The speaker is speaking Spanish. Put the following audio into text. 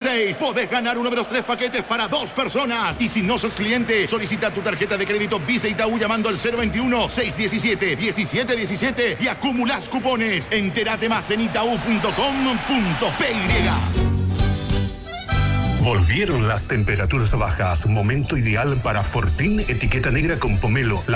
6. Podés ganar uno de los 3 paquetes para 2 personas. Y si no sos cliente, solicita tu tarjeta de crédito Visa Itaú llamando al 021-617-1717 y acumulás cupones. Entérate más en itaú.com.py. Volvieron las temperaturas bajas. Momento ideal para Fortín etiqueta negra con pomelo. La